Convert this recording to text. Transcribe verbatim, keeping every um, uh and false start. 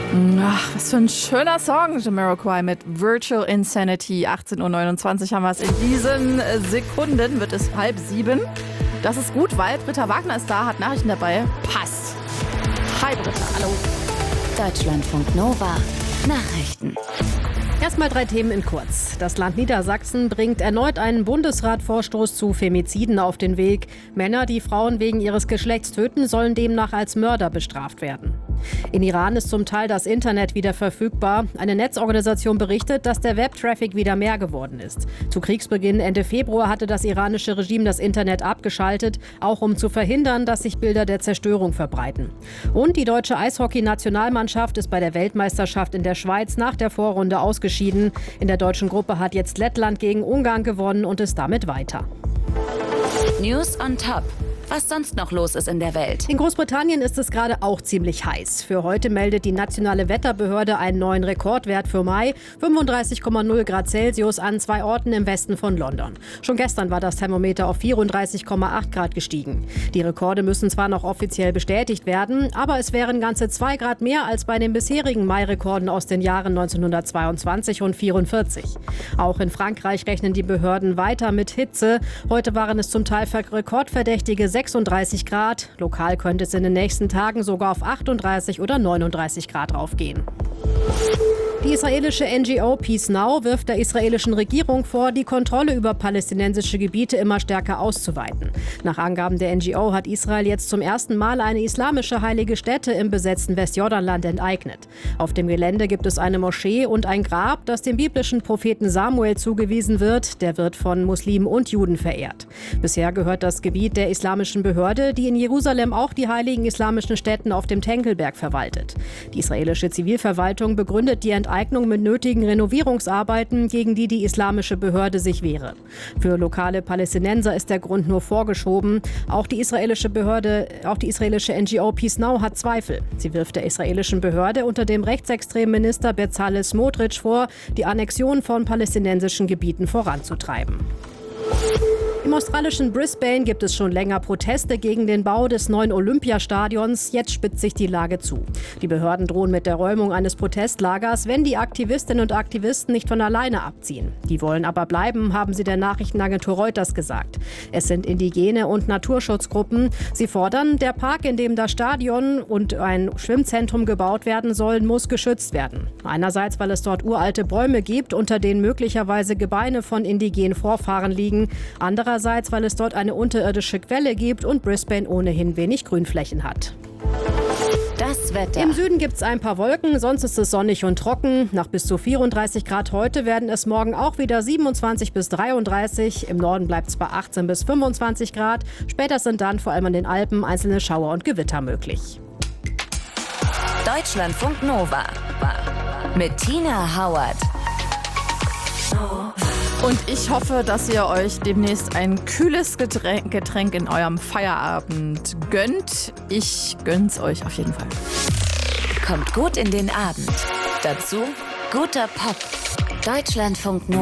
Ach, was für ein schöner Song, Jamiroquai mit Virtual Insanity. achtzehn Uhr neunundzwanzig haben wir es in diesen Sekunden, wird es halb sieben. Das ist gut, weil Britta Wagner ist da, hat Nachrichten dabei. Passt. Hi Britta, hallo. Deutschlandfunk Nova, Nachrichten. Erstmal drei Themen in kurz. Das Land Niedersachsen bringt erneut einen Bundesratvorstoß zu Femiziden auf den Weg. Männer, die Frauen wegen ihres Geschlechts töten, sollen demnach als Mörder bestraft werden. In Iran ist zum Teil das Internet wieder verfügbar. Eine Netzorganisation berichtet, dass der Webtraffic wieder mehr geworden ist. Zu Kriegsbeginn Ende Februar hatte das iranische Regime das Internet abgeschaltet, auch um zu verhindern, dass sich Bilder der Zerstörung verbreiten. Und die deutsche Eishockey-Nationalmannschaft ist bei der Weltmeisterschaft in der Schweiz nach der Vorrunde ausgeschieden. In der deutschen Gruppe hat jetzt Lettland gegen Ungarn gewonnen und ist damit weiter. News on Top. Was sonst noch los ist in der Welt. In Großbritannien ist es gerade auch ziemlich heiß. Für heute meldet die nationale Wetterbehörde einen neuen Rekordwert für Mai. fünfunddreißig Komma null Grad Celsius an zwei Orten im Westen von London. Schon gestern war das Thermometer auf vierunddreißig Komma acht Grad gestiegen. Die Rekorde müssen zwar noch offiziell bestätigt werden, aber es wären ganze zwei Grad mehr als bei den bisherigen Mai-Rekorden aus den Jahren neunzehnhundertzweiundzwanzig und vierundvierzig. Auch in Frankreich rechnen die Behörden weiter mit Hitze. Heute waren es zum Teil rekordverdächtige sechsunddreißig Grad. Lokal könnte es in den nächsten Tagen sogar auf achtunddreißig oder neununddreißig Grad raufgehen. Die israelische N G O Peace Now wirft der israelischen Regierung vor, die Kontrolle über palästinensische Gebiete immer stärker auszuweiten. Nach Angaben der N G O hat Israel jetzt zum ersten Mal eine islamische heilige Stätte im besetzten Westjordanland enteignet. Auf dem Gelände gibt es eine Moschee und ein Grab, das dem biblischen Propheten Samuel zugewiesen wird. Der wird von Muslimen und Juden verehrt. Bisher gehört das Gebiet der islamischen Behörde, die in Jerusalem auch die heiligen islamischen Stätten auf dem Tenkelberg verwaltet. Die israelische Zivilverwaltung begründet die Enteignung Enteignung mit nötigen Renovierungsarbeiten, gegen die die islamische Behörde sich wehre. Für lokale Palästinenser ist der Grund nur vorgeschoben. Auch die israelische Behörde, auch die israelische N G O Peace Now hat Zweifel. Sie wirft der israelischen Behörde unter dem rechtsextremen Minister Bezalel Smotrich vor, die Annexion von palästinensischen Gebieten voranzutreiben. Im australischen Brisbane gibt es schon länger Proteste gegen den Bau des neuen Olympiastadions. Jetzt spitzt sich die Lage zu. Die Behörden drohen mit der Räumung eines Protestlagers, wenn die Aktivistinnen und Aktivisten nicht von alleine abziehen. Die wollen aber bleiben, haben sie der Nachrichtenagentur Reuters gesagt. Es sind Indigene und Naturschutzgruppen. Sie fordern, der Park, in dem das Stadion und ein Schwimmzentrum gebaut werden sollen, muss geschützt werden. Einerseits, weil es dort uralte Bäume gibt, unter denen möglicherweise Gebeine von indigenen Vorfahren liegen. Andererseits Andererseits, weil es dort eine unterirdische Quelle gibt und Brisbane ohnehin wenig Grünflächen hat. Das Wetter. Im Süden gibt es ein paar Wolken, sonst ist es sonnig und trocken. Nach bis zu vierunddreißig Grad heute werden es morgen auch wieder siebenundzwanzig bis dreiunddreißig. Im Norden bleibt es bei achtzehn bis fünfundzwanzig Grad. Später sind dann vor allem an den Alpen einzelne Schauer und Gewitter möglich. Deutschlandfunk Nova mit Tina Hauert. Und ich hoffe, dass ihr euch demnächst ein kühles Getränk, Getränk in eurem Feierabend gönnt. Ich gönn's euch auf jeden Fall. Kommt gut in den Abend. Dazu guter Pop. Deutschlandfunk Nova.